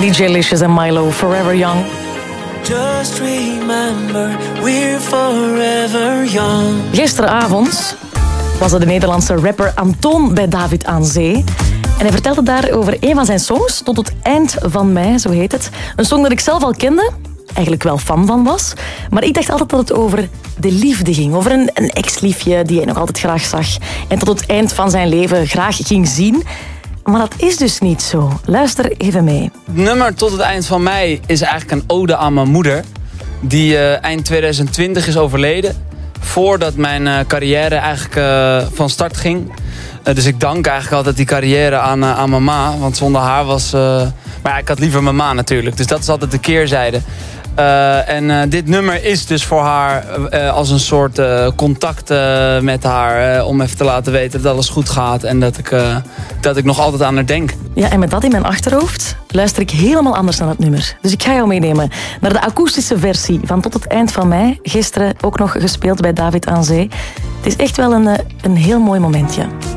DJ Licious en Milo, Forever Young. Just remember, we're forever young. Gisteravond was er de Nederlandse rapper Antoon bij David aan Zee. En hij vertelde daar over een van zijn songs, Tot het eind van mij, zo heet het. Een song dat ik zelf al kende, eigenlijk wel fan van was. Maar ik dacht altijd dat het over de liefde ging. Over een ex-liefje die hij nog altijd graag zag. En tot het eind van zijn leven graag ging zien. Maar dat is dus niet zo. Luister even mee. Het nummer Tot het eind van mij is eigenlijk een ode aan mijn moeder. Die eind 2020 is overleden. Voordat mijn carrière eigenlijk van start ging. Dus ik dank eigenlijk altijd die carrière aan mama. Want zonder haar was... Maar ja, ik had liever mama natuurlijk. Dus dat is altijd de keerzijde. En dit nummer is dus voor haar als een soort contact met haar. Om even te laten weten dat alles goed gaat. En dat ik nog altijd aan haar denk. Ja, en met dat in mijn achterhoofd luister ik helemaal anders naar het nummer. Dus ik ga jou meenemen naar de akoestische versie van Tot het eind van mij. Gisteren ook nog gespeeld bij David aan Zee. Het is echt wel een heel mooi momentje.